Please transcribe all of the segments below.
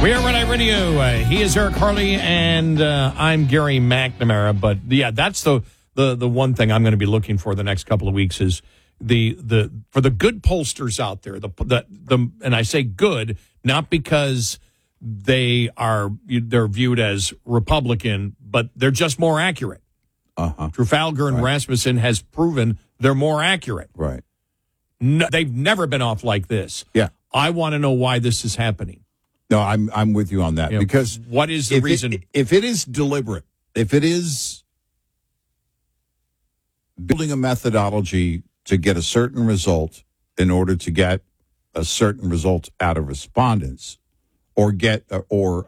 We are Red Eye Radio. He is Eric Harley, and I'm Gary McNamara. But yeah, that's the one thing I'm going to be looking for the next couple of weeks is for the good pollsters out there. And I say good not because they're viewed as Republican, but they're just more accurate. Trafalgar and Rasmussen has proven they're more accurate. Right. No, they've never been off like this. Yeah. I want to know why this is happening. No, I'm with you on that, because what is the reason? If it is deliberate, if it is building a methodology to get a certain result in order to get a certain result out of respondents, or put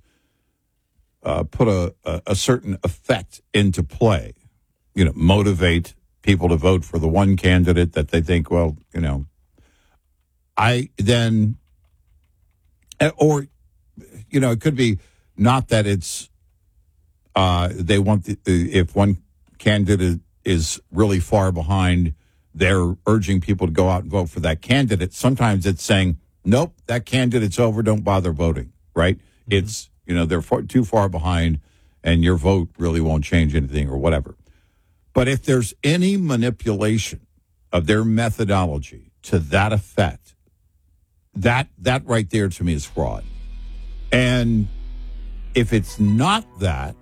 a certain effect into play, motivate people to vote for the one candidate that they think, it could be not that it's they want if one candidate is really far behind, they're urging people to go out and vote for that candidate. Sometimes it's saying, nope, that candidate's over, don't bother voting, right? Mm-hmm. It's, they're too far behind and your vote really won't change anything or whatever. But if there's any manipulation of their methodology to that effect, that right there to me is fraud. And if it's not that,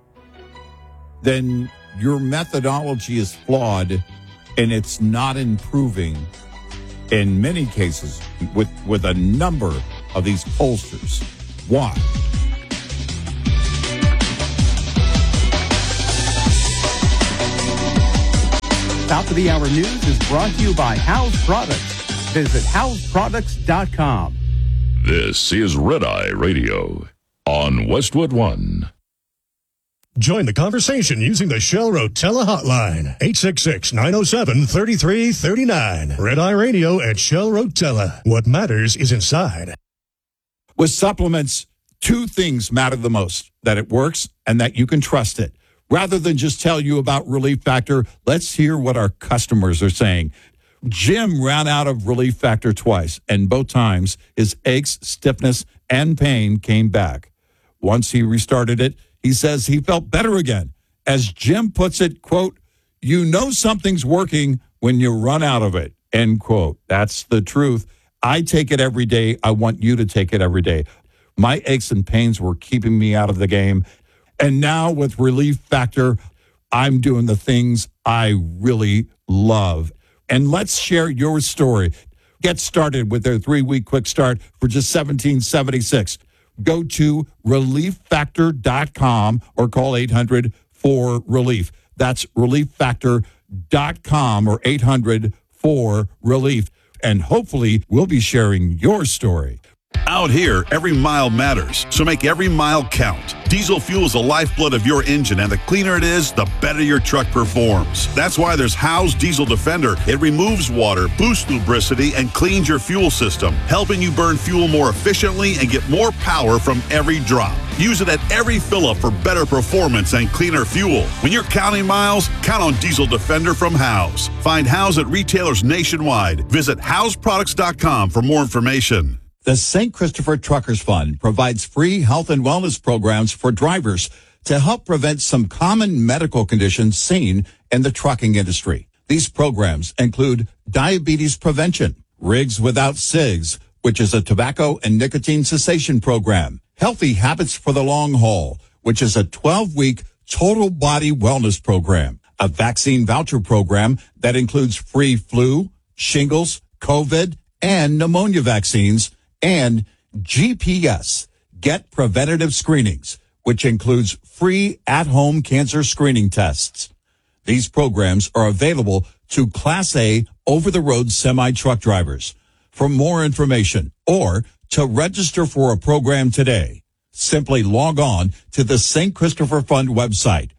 then your methodology is flawed and it's not improving in many cases with a number of these pollsters. Why? Top of the Hour News is brought to you by House Products. Visit houseproducts.com. This is Red Eye Radio on Westwood One. Join the conversation using the Shell Rotella hotline, 866-907-3339. Red Eye Radio at Shell Rotella. What matters is inside. With supplements, two things matter the most: that it works and that you can trust it. Rather than just tell you about Relief Factor, let's hear what our customers are saying. Jim ran out of Relief Factor twice, and both times his aches, stiffness, and pain came back. Once he restarted it, he says he felt better again. As Jim puts it, quote, something's working when you run out of it, end quote. That's the truth. I take it every day. I want you to take it every day. My aches and pains were keeping me out of the game. And now with Relief Factor, I'm doing the things I really love. And let's share your story. Get started with their 3-week quick start for just $17.76. Go to relieffactor.com or call 800-4RELIEF. That's relieffactor.com or 800-4RELIEF. And hopefully we'll be sharing your story. Out here, every mile matters, so make every mile count. Diesel fuel is the lifeblood of your engine, and the cleaner it is, the better your truck performs. That's why there's Howe's Diesel Defender. It removes water, boosts lubricity, and cleans your fuel system, helping you burn fuel more efficiently and get more power from every drop. Use it at every fill-up for better performance and cleaner fuel. When you're counting miles, count on Diesel Defender from Howe's. Find Howe's at retailers nationwide. Visit houseproducts.com for more information. The St. Christopher Truckers Fund provides free health and wellness programs for drivers to help prevent some common medical conditions seen in the trucking industry. These programs include diabetes prevention, Rigs Without Cigs, which is a tobacco and nicotine cessation program, Healthy Habits for the Long Haul, which is a 12-week total body wellness program, a vaccine voucher program that includes free flu, shingles, COVID, and pneumonia vaccines, and GPS, Get Preventative Screenings, which includes free at-home cancer screening tests. These programs are available to Class A over-the-road semi-truck drivers. For more information or to register for a program today, simply log on to the St. Christopher Fund website,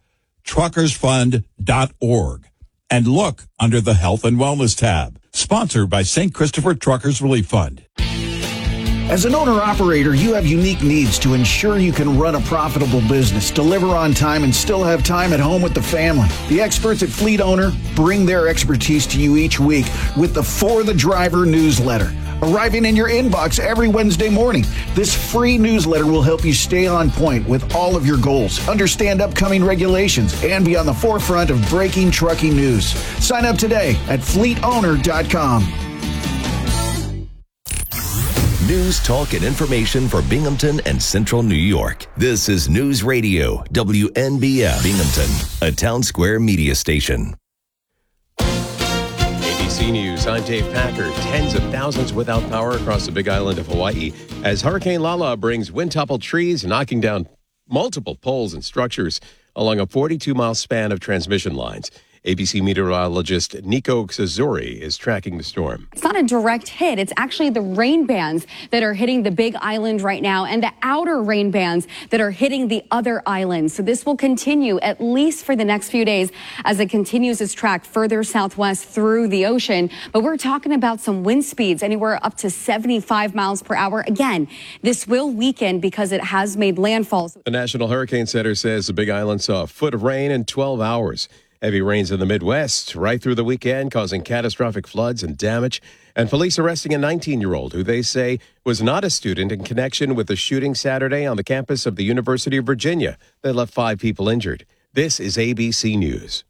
truckersfund.org, and look under the Health and Wellness tab. Sponsored by St. Christopher Truckers Relief Fund. As an owner-operator, you have unique needs to ensure you can run a profitable business, deliver on time, and still have time at home with the family. The experts at Fleet Owner bring their expertise to you each week with the For the Driver newsletter. arriving in your inbox every Wednesday morning. This free newsletter will help you stay on point with all of your goals, understand upcoming regulations, and be on the forefront of breaking trucking news. Sign up today at fleetowner.com. News, talk, and information for Binghamton and Central New York. This is News Radio, WNBF Binghamton, a Town Square media station. ABC News, I'm Dave Packer. Tens of thousands without power across the Big Island of Hawaii as Hurricane Lala brings wind-toppled trees, knocking down multiple poles and structures along a 42-mile span of transmission lines. ABC meteorologist Nico Sazuri is tracking the storm. It's not a direct hit. It's actually the rain bands that are hitting the Big Island right now and the outer rain bands that are hitting the other islands. So this will continue at least for the next few days as it continues its track further southwest through the ocean. But we're talking about some wind speeds anywhere up to 75 miles per hour. Again, this will weaken because it has made landfall. The National Hurricane Center says the Big Island saw a foot of rain in 12 hours. Heavy rains in the Midwest right through the weekend, causing catastrophic floods and damage. And police arresting a 19-year-old who they say was not a student in connection with the shooting Saturday on the campus of the University of Virginia that left 5 people injured. This is ABC News.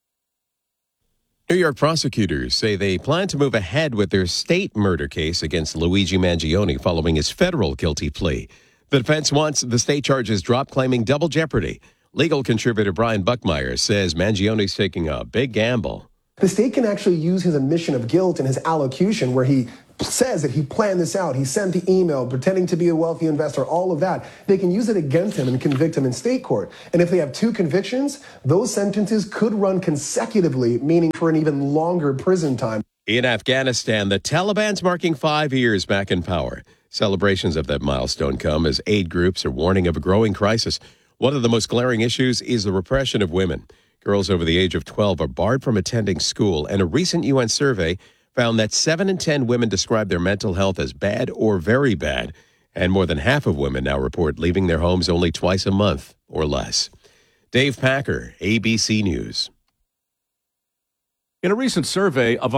New York prosecutors say they plan to move ahead with their state murder case against Luigi Mangione following his federal guilty plea. The defense wants the state charges dropped, claiming double jeopardy. Legal contributor Brian Buckmeyer says Mangione's taking a big gamble. The state can actually use his admission of guilt in his allocution where he says that he planned this out. He sent the email pretending to be a wealthy investor, all of that. They can use it against him and convict him in state court. And if they have 2 convictions, those sentences could run consecutively, meaning for an even longer prison time. In Afghanistan, the Taliban's marking 5 years back in power. Celebrations of that milestone come as aid groups are warning of a growing crisis. One of the most glaring issues is the repression of women. Girls over the age of 12 are barred from attending school, and a recent UN survey found that 7 in 10 women describe their mental health as bad or very bad, and more than half of women now report leaving their homes only twice a month or less. Dave Packer, ABC News. In a recent survey of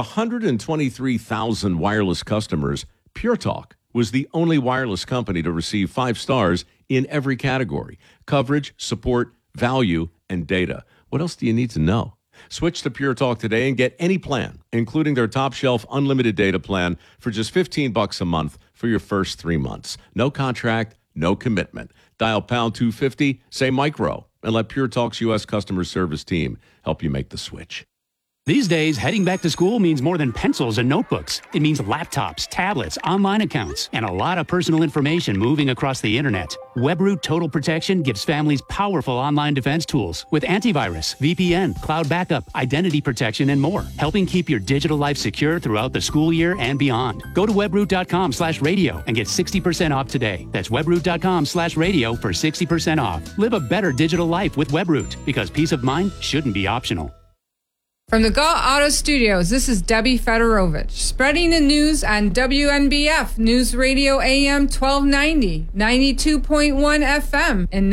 123,000 wireless customers, Pure Talk was the only wireless company to receive 5 stars in every category: coverage, support, value, and data. What else do you need to know? Switch to Pure Talk today and get any plan, including their top shelf unlimited data plan for just $15 a month for your first 3 months. No contract, no commitment. Dial pound 250, say micro, and let Pure Talk's U.S. customer service team help you make the switch. These days, heading back to school means more than pencils and notebooks. It means laptops, tablets, online accounts, and a lot of personal information moving across the internet. WebRoot Total Protection gives families powerful online defense tools with antivirus, VPN, cloud backup, identity protection, and more, helping keep your digital life secure throughout the school year and beyond. Go to webroot.com/radio and get 60% off today. That's webroot.com/radio for 60% off. Live a better digital life with WebRoot, because peace of mind shouldn't be optional. From the Galt Auto Studios, this is Debbie Fedorovich, spreading the news on WNBF News Radio AM 1290, 92.1 FM, and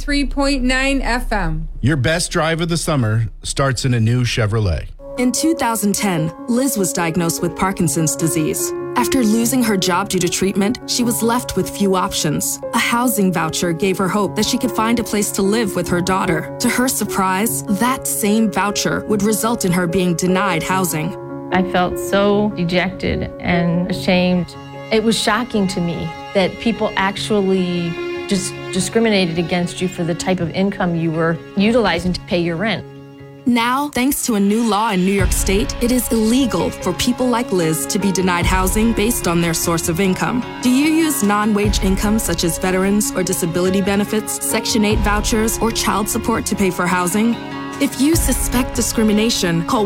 93.9 FM. Your best drive of the summer starts in a new Chevrolet. In 2010, Liz was diagnosed with Parkinson's disease. After losing her job due to treatment, she was left with few options. A housing voucher gave her hope that she could find a place to live with her daughter. To her surprise, that same voucher would result in her being denied housing. I felt so dejected and ashamed. It was shocking to me that people actually just discriminated against you for the type of income you were utilizing to pay your rent. Now, thanks to a new law in New York State, it is illegal for people like Liz to be denied housing based on their source of income. Do you use non-wage income such as veterans or disability benefits, Section 8 vouchers, or child support to pay for housing? If you suspect discrimination, call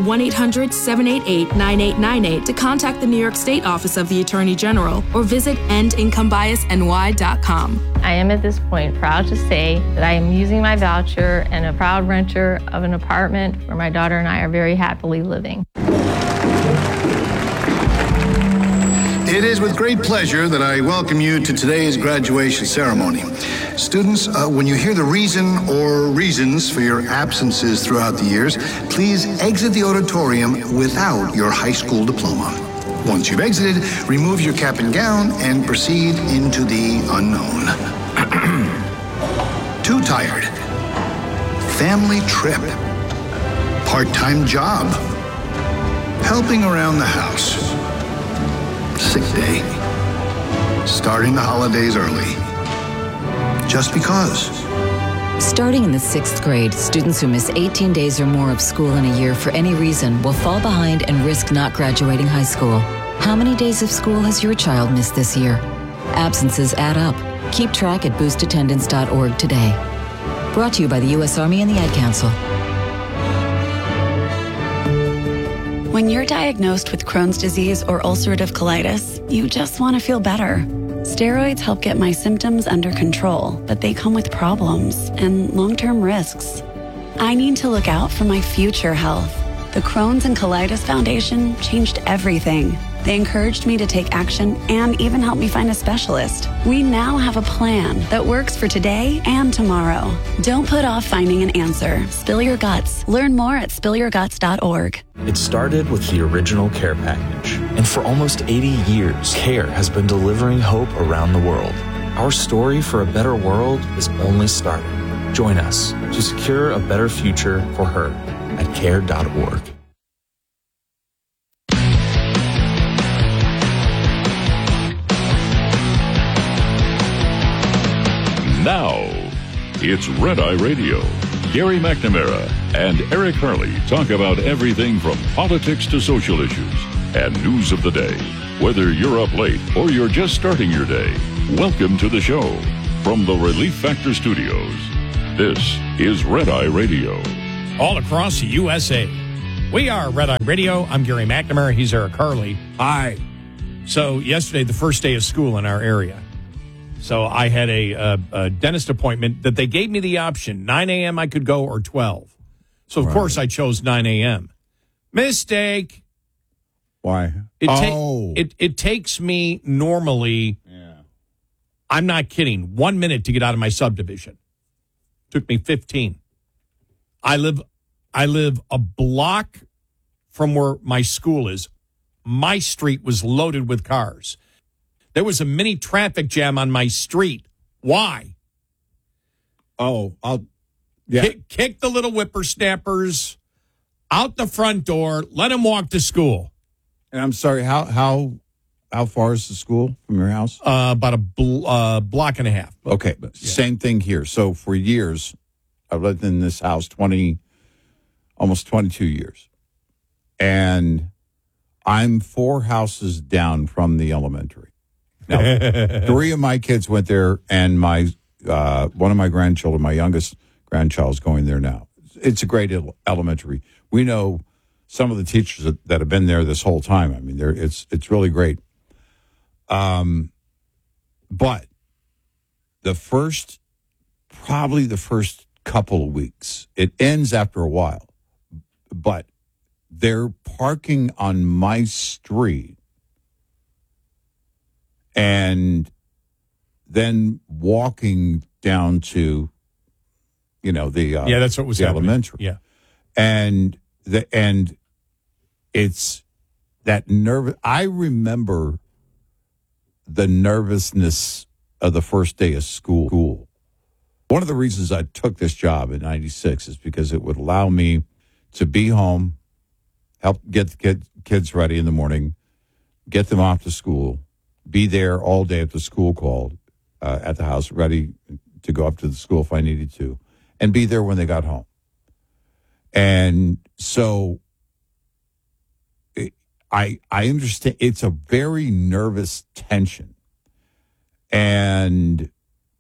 1-800-788-9898 to contact the New York State Office of the Attorney General or visit endincomebiasny.com. I am at this point proud to say that I am using my voucher and a proud renter of an apartment where my daughter and I are very happily living. It is with great pleasure that I welcome you to today's graduation ceremony. Students, when you hear the reason or reasons for your absences throughout the years, please exit the auditorium without your high school diploma. Once you've exited, remove your cap and gown and proceed into the unknown. Too tired. Family trip. Part-time job. Helping around the house. Sick day. Starting the holidays early. Just because. Starting in the 6th grade, students who miss 18 days or more of school in a year for any reason will fall behind and risk not graduating high school. How many days of school has your child missed this year? Absences add up. Keep track at boostattendance.org today. Brought to you by the U.S. Army and the Ad Council. When you're diagnosed with Crohn's disease or ulcerative colitis, you just want to feel better. Steroids help get my symptoms under control, but they come with problems and long-term risks. I need to look out for my future health. The Crohn's and Colitis Foundation changed everything. They encouraged me to take action and even helped me find a specialist. We now have a plan that works for today and tomorrow. Don't put off finding an answer. Spill your guts. Learn more at spillyourguts.org. It started with the original care package. And for almost 80 years, CARE has been delivering hope around the world. Our story for a better world is only starting. Join us to secure a better future for her at care.org. Now, it's Red Eye Radio. Gary McNamara and Eric Harley talk about everything from politics to social issues and news of the day. Whether you're up late or you're just starting your day, welcome to the show. From the Relief Factor Studios, this is Red Eye Radio. All across the USA. We are Red Eye Radio. I'm Gary McNamara. He's Eric Harley. Hi. So yesterday, the first day of school in our area. So I had a dentist appointment that they gave me the option. 9 a.m. I could go or 12. So, of course, I chose 9 a.m. Mistake. Why? It takes me normally, I'm not kidding, 1 minute to get out of my subdivision. Took me 15. I live a block from where my school is. My street was loaded with cars. There was a mini traffic jam on my street. Why? Kick the little whippersnappers out the front door. Let them walk to school. And I'm sorry, how far is the school from your house? About a block and a half. Okay, same thing here. So for years, I've lived in this house almost 22 years. And I'm 4 houses down from the elementary. Now, 3 of my kids went there, and my one of my grandchildren, my youngest grandchild, is going there now. It's a great elementary. We know some of the teachers that have been there this whole time. I mean, it's really great. But probably the first couple of weeks, it ends after a while. But they're parking on my street and then walking down to, that's what was the happening. Elementary. Yeah. And it's that nervous. I remember the nervousness of the first day of school. One of the reasons I took this job in 96 is because it would allow me to be home, help get the kids ready in the morning, get them off to school, be there all day if the school called at the house, ready to go up to the school if I needed to, and be there when they got home. And so I understand it's a very nervous tension. And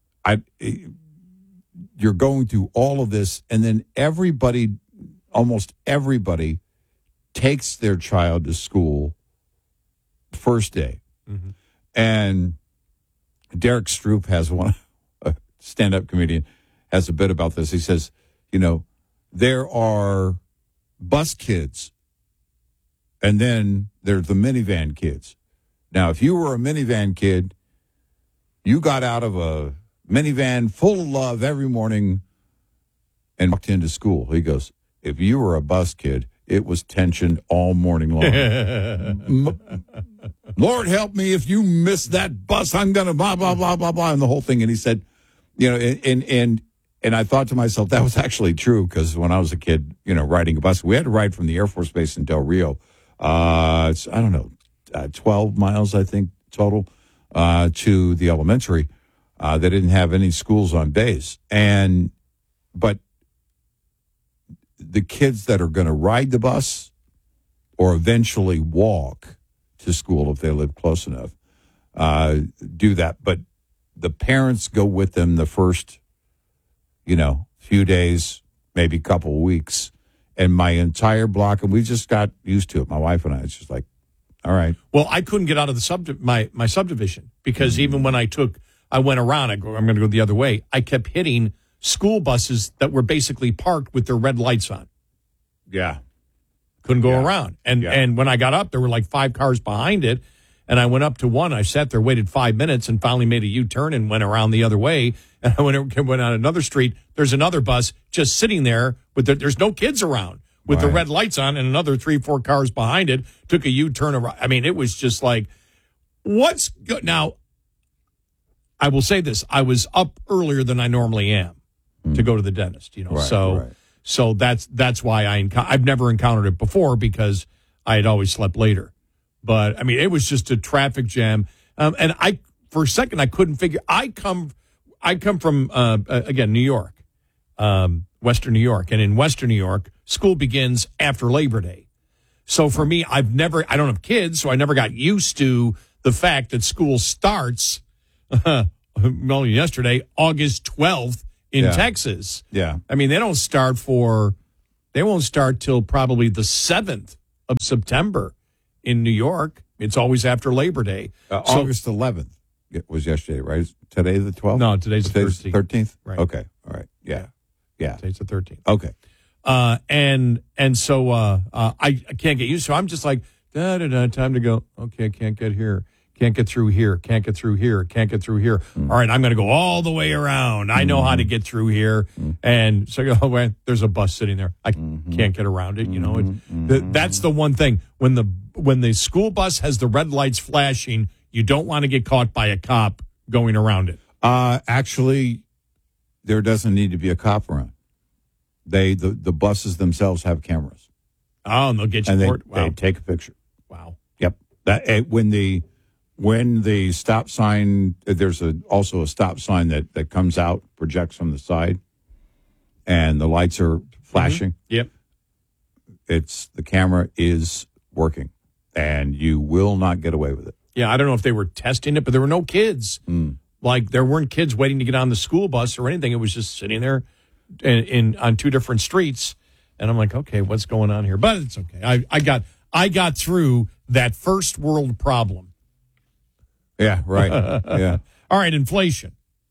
you're going through all of this, and then almost everybody takes their child to school first day. Mm-hmm. And Derek Stroop has a stand-up comedian, has a bit about this. He says, there are bus kids, and then there's the minivan kids. Now, if you were a minivan kid, you got out of a minivan full of love every morning and walked into school. He goes, if you were a bus kid, it was tension all morning long. Lord help me, if you miss that bus, I'm going to blah, blah, blah, blah, blah, and the whole thing. And he said, and I thought to myself, that was actually true, because when I was a kid, riding a bus, we had to ride from the Air Force Base in Del Rio. 12 miles, I think, total, to the elementary. They didn't have any schools on days. But the kids that are going to ride the bus or eventually walk to school if they live close enough, do that. But the parents go with them the first, few days, maybe couple of weeks. And my entire block, and we just got used to it, my wife and I, it's just like, all right. Well, I couldn't get out of the my subdivision, because even when I went around, I'm going to go the other way, I kept hitting school buses that were basically parked with their red lights on. Yeah. Couldn't go around. And when I got up, there were like 5 cars behind it. And I went up to one. I sat there, waited 5 minutes, and finally made a U-turn and went around the other way. And I went on another street. There's another bus just sitting there there's no kids around with the red lights on, and another 3-4 cars behind it. Took a U-turn around. I mean, it was just like, what's good? Now, I will say this: I was up earlier than I normally am to go to the dentist. So that's why I've never encountered it before, because I had always slept later. But I mean, it was just a traffic jam, and for a second I couldn't figure. I come from again, New York, Western New York, and in Western New York, school begins after Labor Day. So for me, I don't have kids, so I never got used to the fact that school starts only yesterday, August 12th in Texas. Yeah, I mean, they won't start till probably the 7th of September. In New York, it's always after Labor Day. August 11th was yesterday, right? Is today the 12th? No, today's the 13th. Right. Okay. All right. Yeah. Today's the 13th. Okay. So I can't get used to it. I'm just like, time to go. Okay, I can't get here. Can't get through here. Can't get through here. Can't get through here. All right, I'm going to go all the way around. I know how to get through here. And so I go, well, there's a bus sitting there. I can't get around it. That's the one thing. When the school bus has the red lights flashing, you don't want to get caught by a cop going around it. Actually, there doesn't need to be a cop around. The buses themselves have cameras. Oh, and they'll get you and for it? Wow. They take a picture. Wow. Yep. When the stop sign, there's also a stop sign that comes out, projects from the side, and the lights are flashing. Yep. The camera is working, and you will not get away with it. Yeah, I don't know if they were testing it, but there were no kids. Like, there weren't kids waiting to get on the school bus or anything. It was just sitting there on 2 different streets, and I'm like, okay, what's going on here? But it's okay. I got through that first world problem. Yeah, right. Yeah. All right, inflation.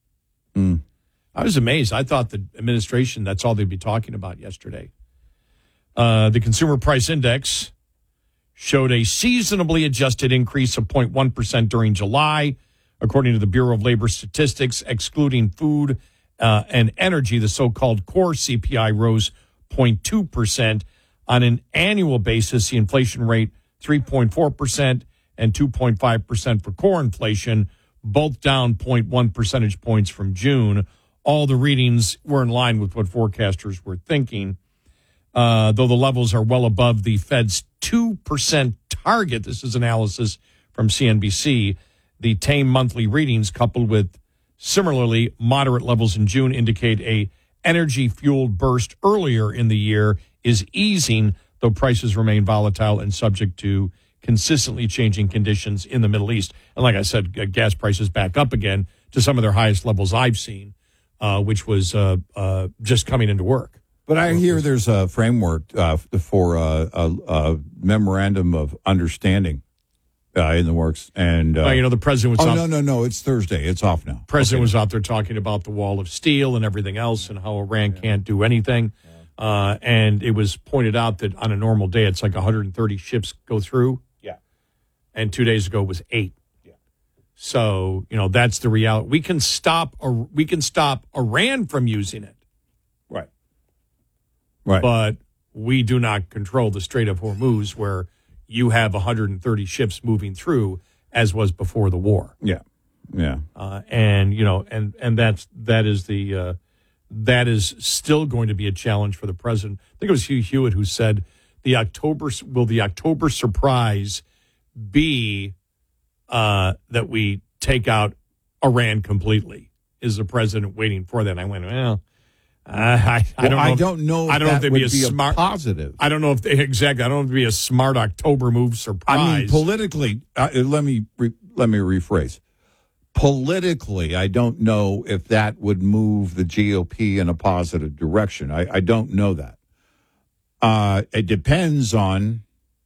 I was amazed. I thought the administration, that's all they'd be talking about yesterday. The Consumer Price Index showed a seasonably adjusted increase of 0.1% during July. According to the Bureau of Labor Statistics, excluding food and energy, the so-called core CPI rose 0.2%. On an annual basis, the inflation rate 3.4%. and 2.5% for core inflation, both down 0.1 percentage points from June. All the readings were in line with what forecasters were thinking, though the levels are well above the Fed's 2% target. This is analysis from CNBC. The tame monthly readings, coupled with similarly moderate levels in June, indicate a energy-fueled burst earlier in the year is easing, though prices remain volatile and subject to consistently changing conditions in the Middle East. And like I said, gas prices back up again to some of their highest levels I've seen, which was just coming into work. But I hear there's a framework for a memorandum of understanding in the works. And the president was No, it's Thursday. It's off now. President was out there talking about the wall of steel and everything else and how Iran can't do anything. And it was pointed out that on a normal day, it's like 130 ships go through. And 2 days ago was 8. Yeah. So, that's the reality. We can stop Iran from using it. Right. But we do not control the Strait of Hormuz, where, you have 130 ships moving through, as was before the war. Yeah. And that is still going to be a challenge for the president. I think it was Hugh Hewitt who said the October surprise be that we take out Iran completely? Is the president waiting for that? And I went, well, I don't know if they'd be a smart positive. I don't know if they exactly. I don't know if it'd be a smart October move surprise. I mean, politically, let me rephrase. Politically, I don't know if that would move the GOP in a positive direction. I don't know that. It depends on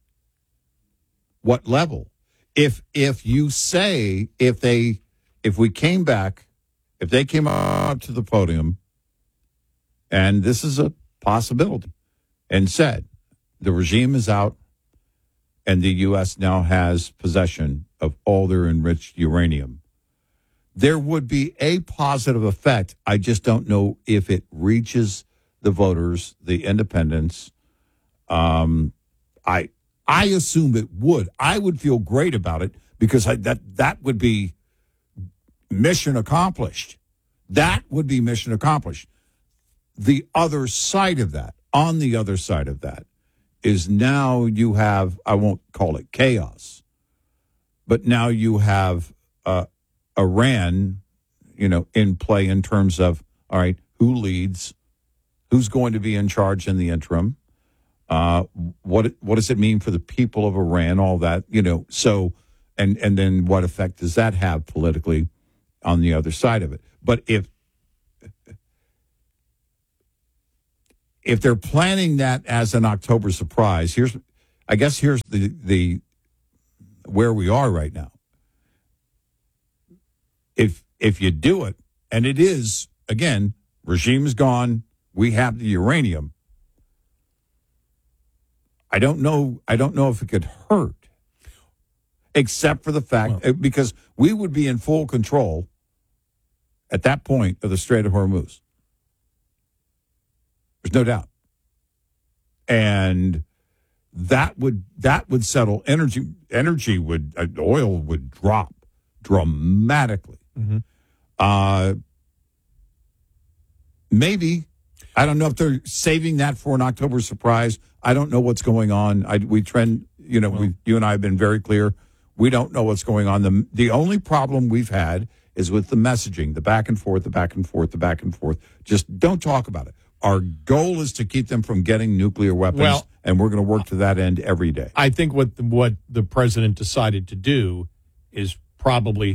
what level. If you say if they came up to the podium, and this is a possibility, and said the regime is out and the U.S. now has possession of all their enriched uranium, there would be a positive effect. I just don't know if it reaches the voters, the independents. I assume it would. I would feel great about it because that would be mission accomplished. That would be mission accomplished. The other side of that, on the other side of that, is now you have, I won't call it chaos, but now you have Iran, in play in terms of, all right, who leads, who's going to be in charge in the interim, what does it mean for the people of Iran, all that, so, and then what effect does that have politically on the other side of it? But if they're planning that as an October surprise, here's the where we are right now. If you do it, and it is, again, regime is gone, we have the uranium. I don't know if it could hurt, except for the fact because we would be in full control at that point of the Strait of Hormuz. There's no doubt. And that would settle energy would oil would drop dramatically. Mm-hmm. Maybe, I don't know if they're saving that for an October surprise. I don't know what's going on. You and I have been very clear. We don't know what's going on. The only problem we've had is with the messaging, the back and forth, the back and forth, the back and forth. Just don't talk about it. Our goal is to keep them from getting nuclear weapons, and we're going to work to that end every day. I think what the president decided to do is probably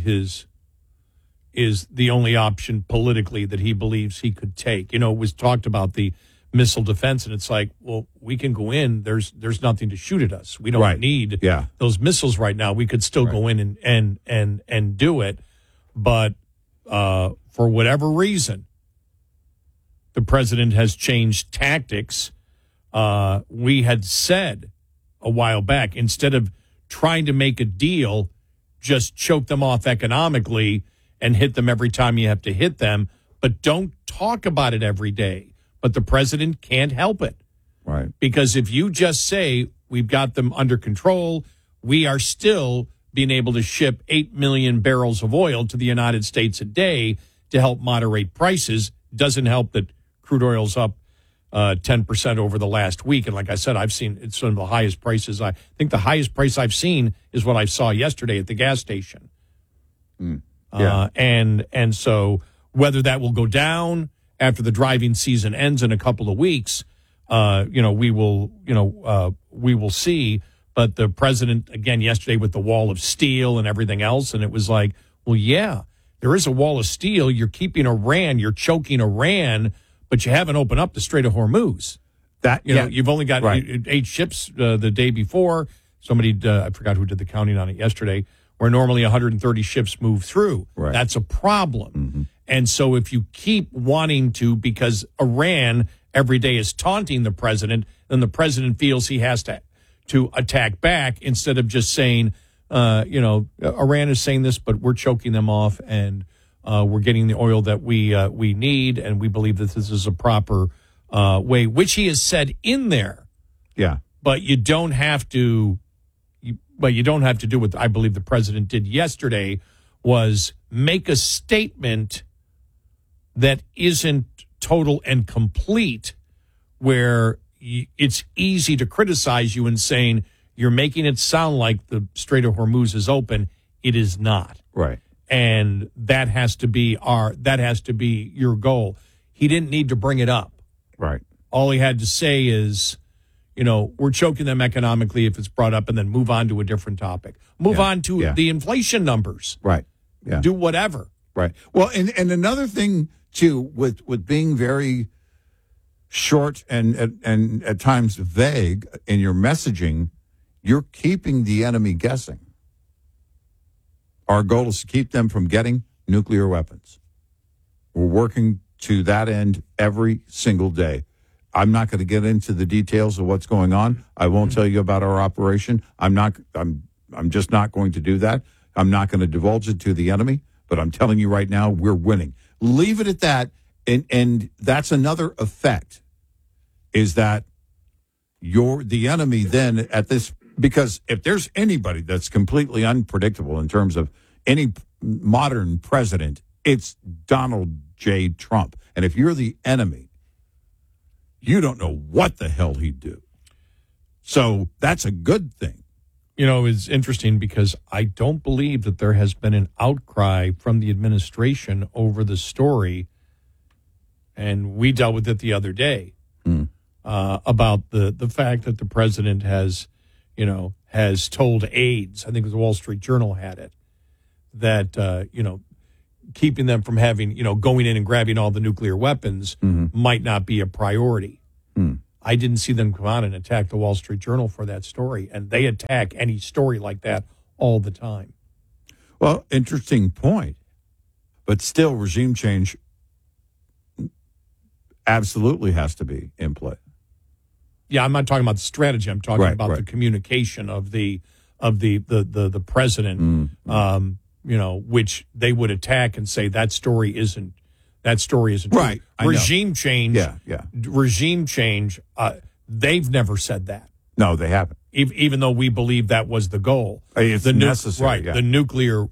is the only option politically that he believes he could take. It was talked about the missile defense, and it's like, well, we can go in. There's nothing to shoot at us. We don't need those missiles right now. We could still go in and do it, but for whatever reason, the president has changed tactics. We had said a while back, instead of trying to make a deal, just choke them off economically and hit them every time you have to hit them, but don't talk about it every day. But the president can't help it. Right. Because if you just say, we've got them under control, we are still being able to ship 8 million barrels of oil to the United States a day to help moderate prices. Doesn't help that crude oil's up 10% over the last week. And like I said, I've seen it's one of the highest prices. I think the highest price I've seen is what I saw yesterday at the gas station. Yeah. And so whether that will go down after the driving season ends in a couple of weeks, we will see. But the president, again, yesterday with the wall of steel and everything else, and it was like, well, yeah, there is a wall of steel. You're keeping Iran, you're choking Iran, but you haven't opened up the Strait of Hormuz. You've only got 8 ships the day before. Somebody, I forgot who did the counting on it yesterday, where normally 130 ships move through. Right. That's a problem. Mm-hmm. And so if you keep wanting to, because Iran every day is taunting the president, then the president feels he has to attack back instead of just saying, Iran is saying this, but we're choking them off and we're getting the oil that we need, and we believe that this is a proper way, which he has said in there. Yeah. But you don't have to well, you don't have to do what I believe the president did yesterday, was make a statement that isn't total and complete, where it's easy to criticize you and saying you're making it sound like the Strait of Hormuz is open. It is not. Right. And that has to be your goal. He didn't need to bring it up. Right. All he had to say is, we're choking them economically if it's brought up, and then move on to a different topic. Move on to the inflation numbers. Right. Yeah. Do whatever. Right. Well, and another thing too, with being very short and at times vague in your messaging, you're keeping the enemy guessing. Our goal is to keep them from getting nuclear weapons. We're working to that end every single day. I'm not going to get into the details of what's going on. I won't tell you about our operation. I'm just not going to do that. I'm not going to divulge it to the enemy, but I'm telling you right now, we're winning. Leave it at that. And that's another effect, is that the enemy then at this, because if there's anybody that's completely unpredictable in terms of any modern president, it's Donald J. Trump. And if you're the enemy, you don't know what the hell he'd do. So that's a good thing. It's interesting because I don't believe that there has been an outcry from the administration over the story. And we dealt with it the other day about the fact that the president has told aides, I think it was the Wall Street Journal had it, that, keeping them from having, going in and grabbing all the nuclear weapons might not be a priority. I didn't see them come out and attack the Wall Street Journal for that story, and they attack any story like that all the time. Well, interesting point. But still, regime change absolutely has to be in play. Yeah, I'm not talking about the strategy. I'm talking about the communication of the president, which they would attack and say that story isn't right. True. Regime change. Yeah. Regime change. They've never said that. No, they haven't. Even though we believe that was the goal. It's necessary. Right. Yeah. The nuclear,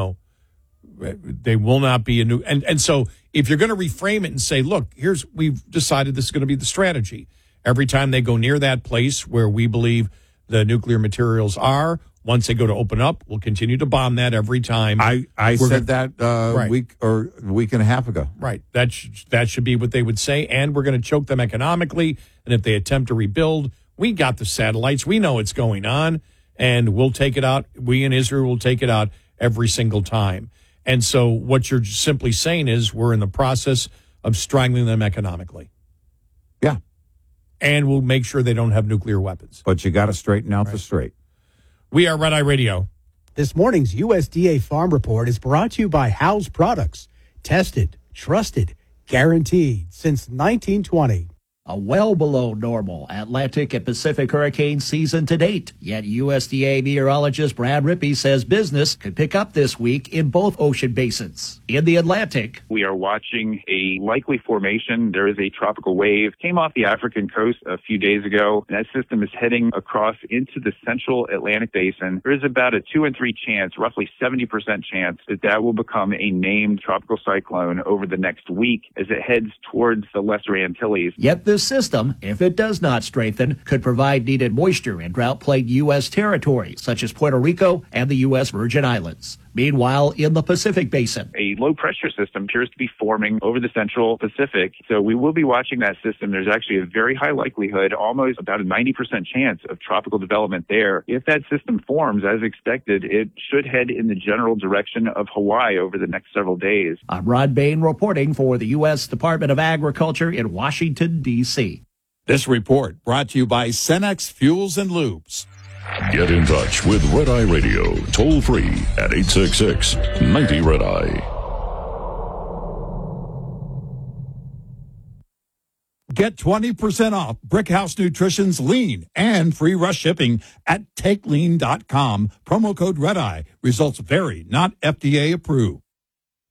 they will not be a new. And so if you're going to reframe it and say, look, we've decided this is going to be the strategy. Every time they go near that place where we believe the nuclear materials are, once they go to open up, we'll continue to bomb that every time. I said that a week and a half ago. Right. That should be what they would say. And we're going to choke them economically. And if they attempt to rebuild, we got the satellites. We know what's going on. And we'll take it out. We in Israel will take it out every single time. And so what you're simply saying is we're in the process of strangling them economically. Yeah. And we'll make sure they don't have nuclear weapons. But you got to straighten out the strait. We are Red Eye Radio. This morning's USDA Farm Report is brought to you by House Products. Tested, trusted, guaranteed since 1920. A well below normal Atlantic and Pacific hurricane season to date. Yet USDA meteorologist Brad Rippey says business could pick up this week in both ocean basins. In the Atlantic, we are watching a likely formation. There is a tropical wave. Came off the African coast a few days ago. That system is heading across into the central Atlantic basin. There is about a 2 in 3 chance, roughly 70% chance, that will become a named tropical cyclone over the next week as it heads towards the Lesser Antilles. Yet this system, if it does not strengthen, could provide needed moisture in drought-plagued U.S. territory, such as Puerto Rico and the U.S. Virgin Islands. Meanwhile, in the Pacific Basin, a low-pressure system appears to be forming over the central Pacific, so we will be watching that system. There's actually a very high likelihood, almost about a 90% chance of tropical development there. If that system forms as expected, it should head in the general direction of Hawaii over the next several days. I'm Rod Bain reporting for the U.S. Department of Agriculture in Washington, D.C. This report brought to you by Cenex Fuels and Lubes. Get in touch with Red Eye Radio, toll free at 866-90-RED-EYE. Get 20% off Brickhouse Nutrition's Lean and free rush shipping at TakeLean.com. Promo code Red Eye. Results vary, not FDA approved.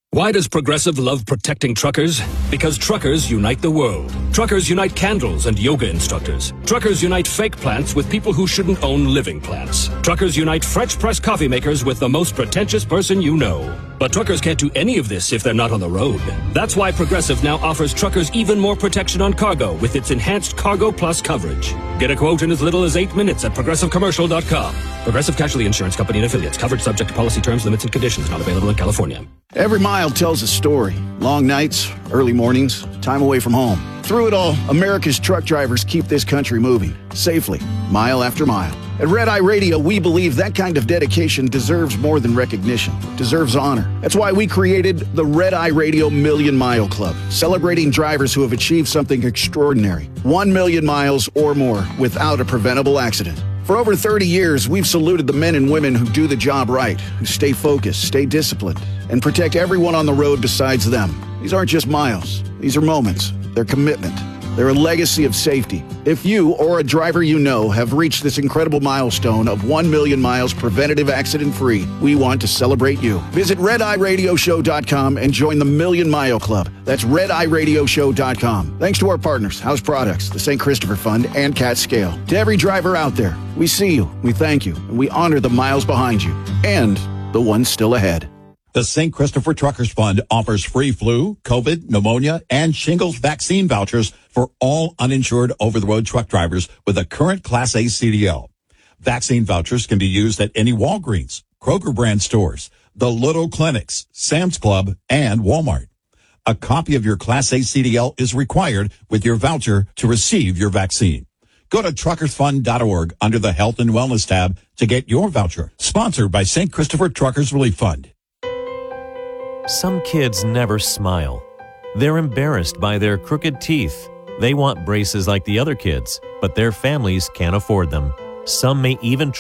Why does Progressive love protecting truckers? Because truckers unite the world. Truckers unite candles and yoga instructors. Truckers unite fake plants with people who shouldn't own living plants. Truckers unite French press coffee makers with the most pretentious person you know. But truckers can't do any of this if they're not on the road. That's why Progressive now offers truckers even more protection on cargo with its enhanced Cargo Plus coverage. Get a quote in as little as 8 minutes at ProgressiveCommercial.com. Progressive Casualty Insurance Company and affiliates. Coverage subject to policy terms, limits, and conditions. Not available in California. Every mile tells a story. Long nights, early mornings, time away from home. Through it all, America's truck drivers keep this country moving, safely, mile after mile. At Red Eye Radio, we believe that kind of dedication deserves more than recognition, deserves honor. That's why we created the Red Eye Radio Million Mile Club, celebrating drivers who have achieved something extraordinary. 1 million miles or more without a preventable accident. For over 30 years, we've saluted the men and women who do the job right, who stay focused, stay disciplined, and protect everyone on the road besides them. These aren't just miles. These are moments. They're commitment. They're a legacy of safety. If you or a driver you know have reached this incredible milestone of 1 million miles preventative accident-free, we want to celebrate you. Visit RedEyeRadioShow.com and join the Million Mile Club. That's RedEyeRadioShow.com. Thanks to our partners, House Products, the St. Christopher Fund, and Cat Scale. To every driver out there, we see you, we thank you, and we honor the miles behind you and the ones still ahead. The St. Christopher Truckers Fund offers free flu, COVID, pneumonia, and shingles vaccine vouchers for all uninsured over-the-road truck drivers with a current Class A CDL. Vaccine vouchers can be used at any Walgreens, Kroger brand stores, the Little Clinics, Sam's Club, and Walmart. A copy of your Class A CDL is required with your voucher to receive your vaccine. Go to truckersfund.org under the Health and Wellness tab to get your voucher. Sponsored by St. Christopher Truckers Relief Fund. Some kids never smile. They're embarrassed by their crooked teeth. They want braces like the other kids, but their families can't afford them. Some may even